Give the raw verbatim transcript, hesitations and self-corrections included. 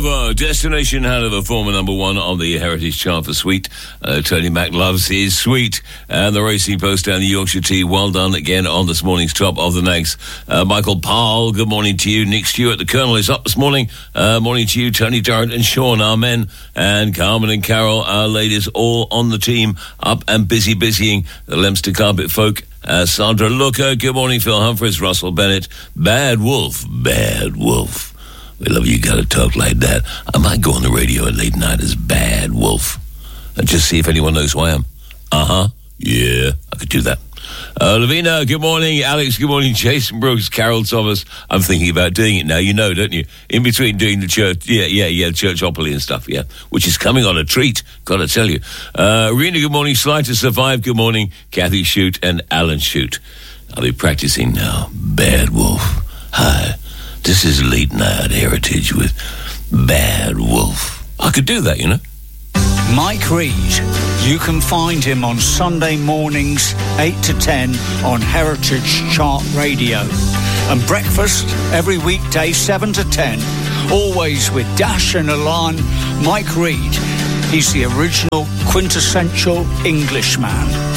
Hanover, Destination Hanover, former number one on the Heritage Chart for Sweet. Uh, Tony Mack loves his Sweet. And the Racing Post down the Yorkshire Tea, well done again on this morning's Top of the Nags. Uh, Michael Powell, good morning to you. Nick Stewart, the Colonel, is up this morning. Uh, morning to you, Tony Durrant and Sean, our men. And Carmen and Carol, our ladies, all on the team, up and busy busying the Leominster Carpet folk. Uh, Sandra Looker, good morning, Phil Humphreys, Russell Bennett, Bad Wolf, Bad Wolf. We love you, gotta talk like that. I might go on the radio at late night as Bad Wolf and just see if anyone knows who I am. Uh-huh, yeah, I could do that. Uh, Lavina, good morning. Alex, good morning. Jason Brooks, Carol Thomas. I'm thinking about doing it now, you know, don't you? In between doing the church, yeah, yeah, yeah, Churchopoly and stuff, yeah, which is coming on a treat, gotta tell you. Uh, Rena, good morning. Sly to Survive, good morning. Kathy Shute and Alan Shute. I'll be practicing now. Bad Wolf. Hi. This is Late Night Heritage with Bad Wolf. I could do that, you know. Mike Reed. You can find him on Sunday mornings, eight to ten on Heritage Chart Radio. And breakfast every weekday, seven to ten. Always with Dash and Alan. Mike Reed. He's the original quintessential Englishman.